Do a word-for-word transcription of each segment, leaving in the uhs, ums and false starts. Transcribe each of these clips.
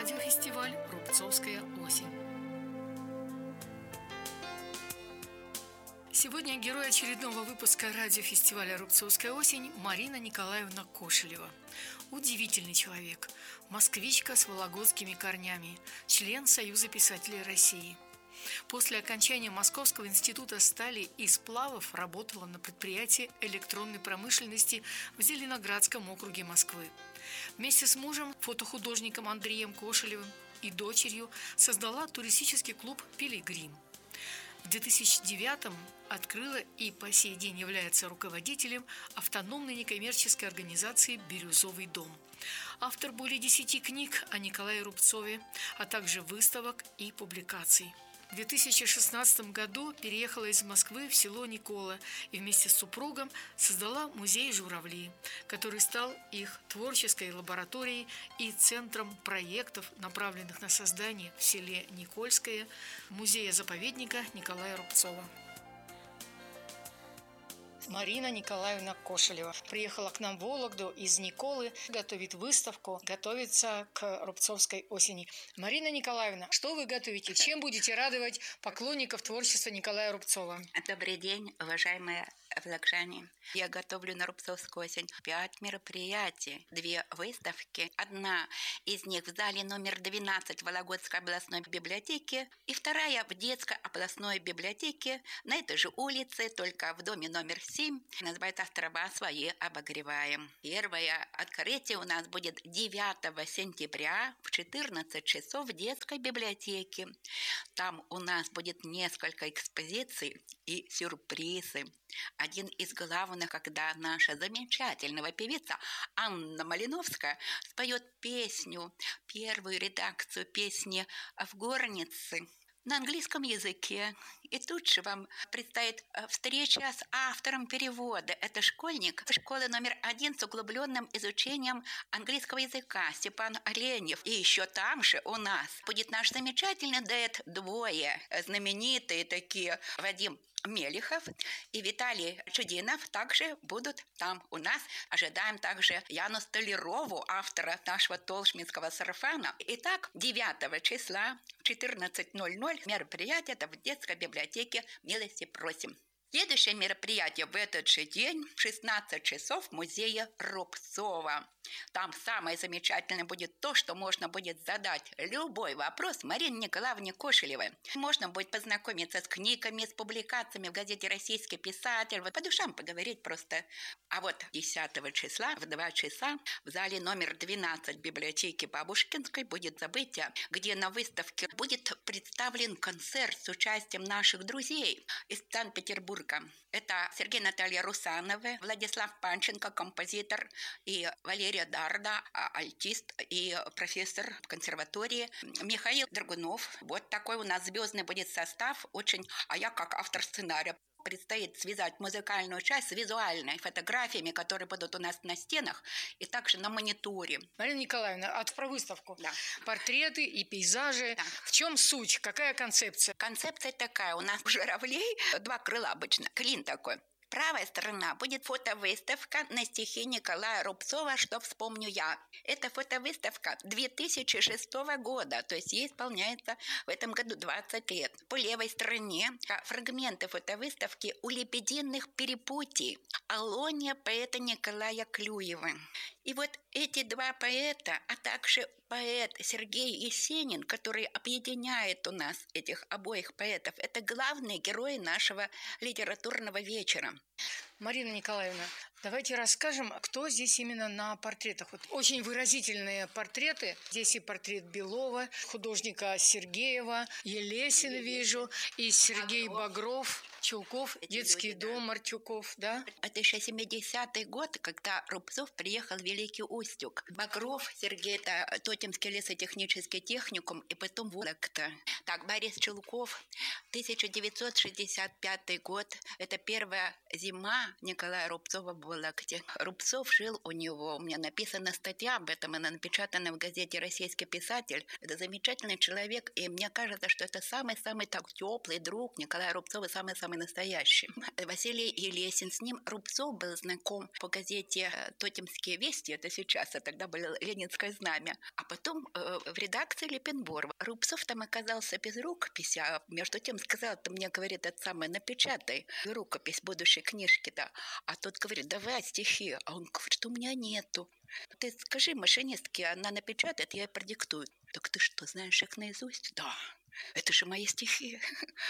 радиофестиваль «Рубцовская осень». Сегодня герой очередного выпуска радиофестиваля «Рубцовская осень» Марина Николаевна Кошелева. Удивительный человек, москвичка с вологодскими корнями, член Союза писателей России. После окончания Московского института стали и сплавов работала на предприятии электронной промышленности в Зеленоградском округе Москвы. Вместе с мужем, фотохудожником Андреем Кошелевым и дочерью создала туристический клуб «Пилигрим». В две тысячи девятом открыла и по сей день является руководителем автономной некоммерческой организации «Бирюзовый дом». Автор более десяти книг о Николае Рубцове, а также выставок и публикаций. В две тысячи шестнадцатом году переехала из Москвы в село Никола и вместе с супругом создала музей «Журавли», который стал их творческой лабораторией и центром проектов, направленных на создание в селе Никольское музея-заповедника Николая Рубцова. Марина Николаевна Кошелева приехала к нам в Вологду из Николы, готовит выставку, готовится к Рубцовской осени. Марина Николаевна, что вы готовите? Чем будете радовать поклонников творчества Николая Рубцова? Добрый день, уважаемые волокжане. Я готовлю на Рубцовскую осень пять мероприятий, две выставки. Одна из них в зале номер двенадцать Вологодской областной библиотеки и вторая в детской областной библиотеке на этой же улице, только в доме номер семь. Называется «Острова свои обогреваем». Первое открытие у нас будет девятого сентября в четырнадцать часов в детской библиотеке. Там у нас будет несколько экспозиций и сюрпризы. Один из главных, когда наша замечательная певица Анна Малиновская споет песню, первую редакцию песни «В горнице» на английском языке. И тут же вам предстоит встреча с автором перевода. Это школьник школы номер один с углубленным изучением английского языка Степан Оленев. И еще там же у нас будет наш замечательный дуэт, двое знаменитые такие, Вадим Мелихов и Виталий Чудинов также будут там у нас. Ожидаем также Яну Столярову, автора нашего толшминского сарафана. Итак, девятого числа в четырнадцать ноль ноль мероприятие это в детской библиотеке. Милости просим. Следующее мероприятие в этот же день в шестнадцать часов в музее Рубцова. Там самое замечательное будет то, что можно будет задать любой вопрос Марине Николаевне Кошелевой. Можно будет познакомиться с книгами, с публикациями в газете «Российский писатель», вот по душам поговорить просто. А вот десятого числа в два часа в зале номер двенадцать библиотеки Бабушкинской будет событие, где на выставке будет представлен концерт с участием наших друзей из Санкт-Петербурга. Это Сергей Наталья Русанова, Владислав Панченко, композитор, и Валерий Дарда, альтист и профессор консерватории, Михаил Драгунов. Вот такой у нас звездный будет состав. Очень, а я как автор сценария. Предстоит связать музыкальную часть с визуальной фотографиями, которые будут у нас на стенах и также на мониторе. Марина Николаевна, а про выставку? Да. Портреты и пейзажи. Да. В чем суть? Какая концепция? Концепция такая. У нас у журавлей два крыла обычно. Клин такой. Правая сторона будет фотовыставка на стихи Николая Рубцова «Что вспомню я». Это фотовыставка две тысячи шестого года, то есть ей исполняется в этом году двадцать лет. По левой стороне фрагменты фотовыставки у лебединых перепутий «Алония» поэта Николая Клюева. И вот эти два поэта, а также поэт Сергей Есенин, который объединяет у нас этих обоих поэтов, это главные герои нашего литературного вечера. Марина Николаевна, давайте расскажем, кто здесь именно на портретах. Вот очень выразительные портреты. Здесь и портрет Белова, художника Сергеева, Елесин вижу, и Сергей Багров, Чулков, Эти детский люди, дом да. Мартюков, да? Это еще семидесятый год, когда Рубцов приехал в Великий Устюг. Багров Сергей, это Тотемский лесотехнический техникум, и потом Вологда. Так, Борис Чулков, тысяча девятьсот шестьдесят пятый год, это первая зима Николая Рубцова в Вологде. Рубцов жил у него, у меня написана статья об этом, она напечатана в газете «Российский писатель». Это замечательный человек, и мне кажется, что это самый-самый так теплый друг Николая Рубцова, самый-самый самый настоящий. Василий Елесин, с ним Рубцов был знаком по газете «Тотемские вести», это сейчас, а тогда было «Ленинское знамя». А потом э, в редакции Лепенборова. Рубцов там оказался без рукописи, а между тем сказал, ты мне, говорит, это самое, напечатай рукопись будущей книжки-то. А тот говорит, давай стихи. А он говорит, что у меня нету. Ты скажи машинистке, она напечатает, я ей продиктую. Так ты что, знаешь их наизусть? Да, это же мои стихи.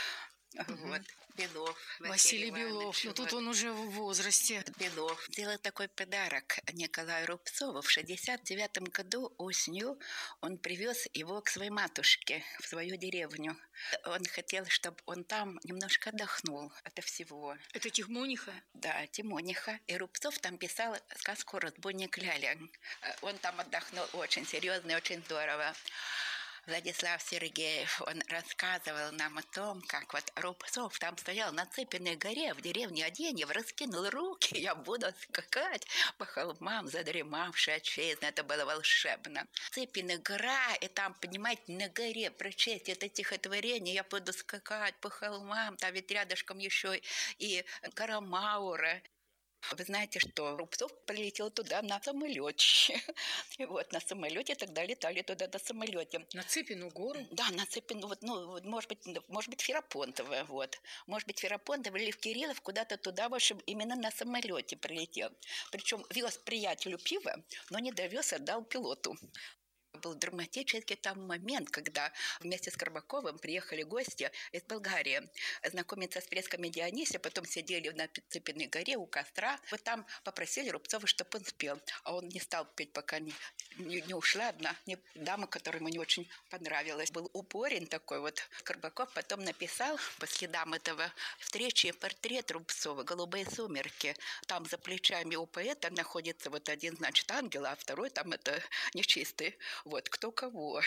Вот, Белов. Василий, Василий Белов, но тут он уже в возрасте. Белов сделал такой подарок Николаю Рубцову. В шестьдесят девятом году осенью он привез его к своей матушке в свою деревню. Он хотел, чтобы он там немножко отдохнул от всего. Это Тимониха? Да, Тимониха. И Рубцов там писал сказку «Разбойник Ляля». Он там отдохнул очень серьезно и очень здорово. Владислав Сергеев, он рассказывал нам о том, как вот Рубцов там стоял на Цепиной горе в деревне Оденьев, раскинул руки, я буду скакать по холмам, задремавшей отчизны. Это было волшебно. Цепиная гора, и там, понимаете, на горе прочесть это стихотворение, я буду скакать по холмам, там ведь рядышком еще и гора Маура. Вы знаете, что Рубцов прилетел туда на самолете. И вот на самолете тогда летали туда на самолете. На Цепину гору? Да, на Цепину, вот, ну, может быть, может быть, Ферапонтово, вот. Может быть, Ферапонтово или в Кириллов куда-то туда, в общем, именно на самолете прилетел. Причем вез приятелю пиво, но не довез, отдал пилоту. Был драматический там момент, когда вместе с Карбаковым приехали гости из Болгарии знакомиться с фресками Дионисия, потом сидели на Цепиной горе у костра. Вот там попросили Рубцова, чтобы он спел. А он не стал петь, пока не, не, не ушла одна не, дама, которая ему не очень понравилась. Был упорен такой вот. Карбаков потом написал по следам этого встречи портрет Рубцова «Голубые сумерки». Там за плечами у поэта находится вот один, значит, ангел, а второй там это нечистый. Вот, кто кого.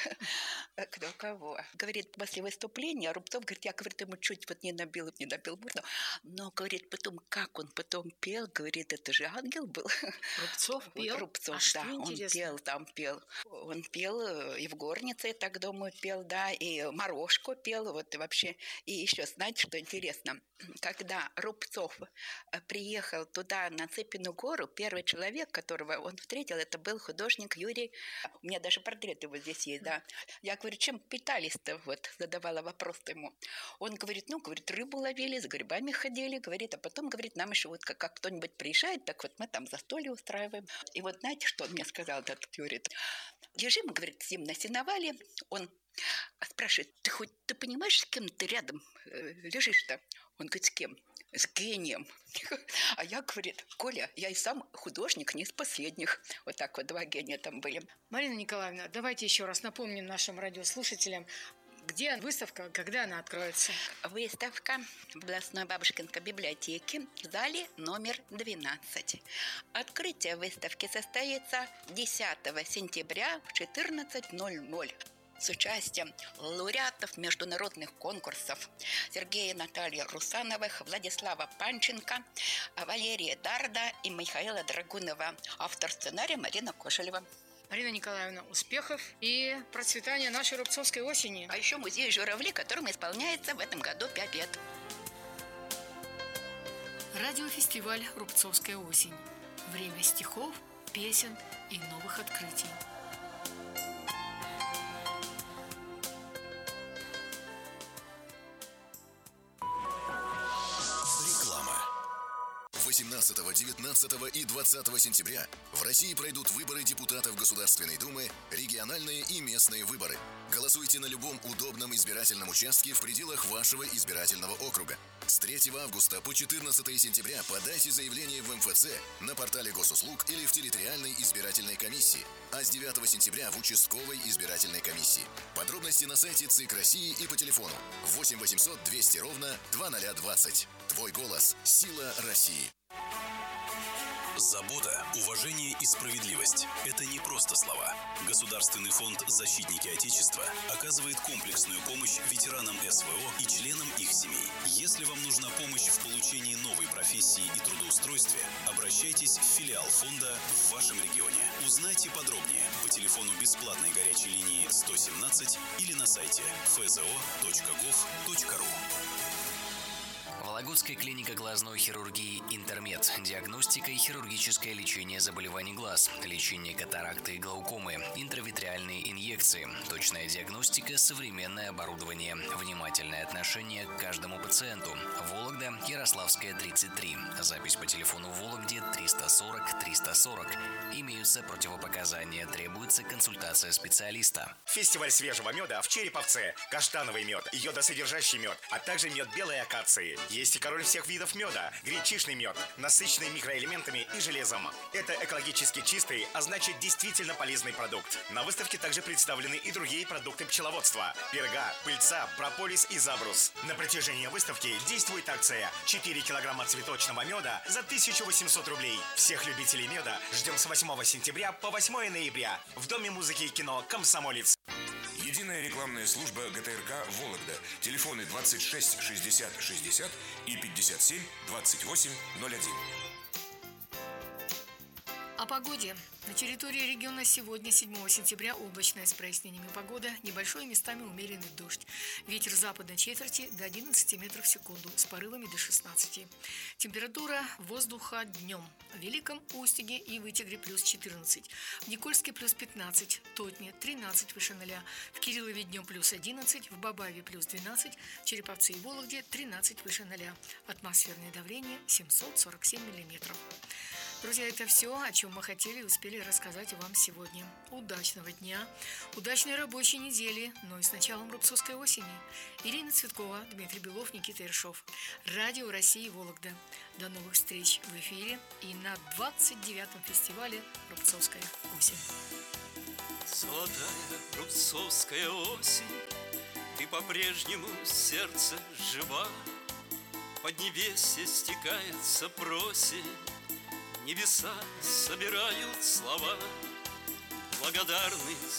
Кто кого. Говорит, после выступления Рубцов говорит, я, говорит, ему чуть вот не набил, не набил морду. Но, говорит, потом, как он потом пел, говорит, это же ангел был. Рубцов пел? Рубцов, а да, он интересно? пел, там пел. Он пел и в горнице, так думаю, пел, да, и Морошко пел, вот и вообще. И еще, знаете, что интересно? Когда Рубцов приехал туда, на Цепину гору, первый человек, которого он встретил, это был художник Юрий. У меня даже портрет его здесь есть, да. Я говорю, чем питались-то, вот, задавала вопрос ему. Он говорит, ну, говорит, рыбу ловили, с грибами ходили, говорит, а потом, говорит, нам еще вот как, как кто-нибудь приезжает, так вот мы там застолье устраиваем. И вот знаете, что он мне сказал, этот Юрий? Лежим, говорит, с ним на сеновале, он спрашивает, ты хоть ты понимаешь, с кем ты рядом э, лежишь-то? Он говорит, с кем? С гением. А я, говорит, Коля, я и сам художник, не из последних. Вот так вот два гения там были. Марина Николаевна, давайте еще раз напомним нашим радиослушателям, где выставка, когда она откроется? Выставка в областной бабушкинской библиотеке в зале номер двенадцать. Открытие выставки состоится десятого сентября в четырнадцать ноль ноль. С участием лауреатов международных конкурсов Сергея и Натальи Русановых, Владислава Панченко, Валерия Дарда и Михаила Драгунова. Автор сценария Марина Кошелева. Марина Николаевна, успехов и процветания нашей Рубцовской осени. А еще музей «Журавли», которому исполняется в этом году пять лет. Радиофестиваль «Рубцовская осень». Время стихов, песен и новых открытий. восемнадцатого, девятнадцатого и двадцатого сентября в России пройдут выборы депутатов Государственной Думы, региональные и местные выборы. Голосуйте на любом удобном избирательном участке в пределах вашего избирательного округа. С третьего августа по четырнадцатое сентября подайте заявление в эм эф цэ, на портале госуслуг или в территориальной избирательной комиссии, а с девятого сентября в участковой избирательной комиссии. Подробности на сайте ЦИК России и по телефону восемь восемьсот двести ровно двадцать двадцать. Твой голос – сила России. Забота, уважение и справедливость – это не просто слова. Государственный фонд «Защитники Отечества» оказывает комплексную помощь ветеранам эс вэ о и членам их семей. Если вам нужна помощь в получении новой профессии и трудоустройстве, обращайтесь в филиал фонда в вашем регионе. Узнайте подробнее по телефону бесплатной горячей линии сто семнадцать или на сайте эф зэ о точка гов точка ру. Вологодская клиника глазной хирургии «Интермед». Диагностика и хирургическое лечение заболеваний глаз, лечение катаракты и глаукомы, интравитреальные инъекции, точная диагностика, современное оборудование, внимательное отношение к каждому пациенту. Вологда, Ярославская, тридцать три. Запись по телефону в Вологде триста сорок триста сорок. Имеются противопоказания, требуется консультация специалиста. Фестиваль свежего меда в Череповце. Каштановый мед, йодосодержащий мед, а также мед белой акации. Есть и король всех видов меда – гречишный мед, насыщенный микроэлементами и железом. Это экологически чистый, а значит действительно полезный продукт. На выставке также представлены и другие продукты пчеловодства – перга, пыльца, прополис и забрус. На протяжении выставки действует акция четыре килограмма цветочного меда за тысячу восемьсот рублей. Всех любителей меда ждем с восьмого сентября по восьмое ноября в Доме музыки и кино «Комсомолец». Единая рекламная служба ГТРК «Вологда». Телефоны двадцать шесть шестьдесят шестьдесят и пятьдесят семь двадцать восемь ноль один. О погоде. На территории региона сегодня, седьмого сентября, облачная с прояснениями погода, небольшой местами умеренный дождь. Ветер западной четверти до одиннадцати метров в секунду, с порывами до шестнадцати. Температура воздуха днем. В Великом Устюге и Вытегре плюс четырнадцать, в Никольске плюс пятнадцать, Тотне тринадцать выше ноля, в Кириллове днем плюс одиннадцать, в Бабаеве плюс двенадцать, в Череповце и Вологде тринадцать выше ноля. Атмосферное давление семьсот сорок семь миллиметров. Друзья, это все, о чем мы хотели и успели рассказать вам сегодня. Удачного дня, удачной рабочей недели, но и с началом рубцовской осени. Ирина Цветкова, Дмитрий Белов, Никита Ершов. Радио России Вологда. До новых встреч в эфире и на двадцать девятом фестивале «Рубцовская осень». Золотая рубцовская осень, ты по-прежнему сердце жива. Поднебесье стекается просень, небеса собирают слова, благодарны